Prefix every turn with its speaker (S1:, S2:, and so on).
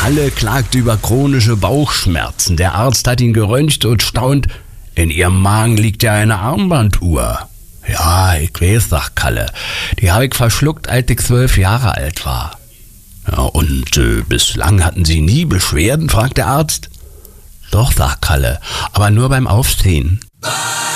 S1: Kalle klagt über chronische Bauchschmerzen. Der Arzt hat ihn geröntgt und staunt, in ihrem Magen liegt ja eine Armbanduhr. Ja, ich weiß, sagt Kalle. Die habe ich verschluckt, als ich 12 Jahre alt war. Ja, und bislang hatten Sie nie Beschwerden, fragt der Arzt. Doch, sagt Kalle, aber nur beim Aufstehen.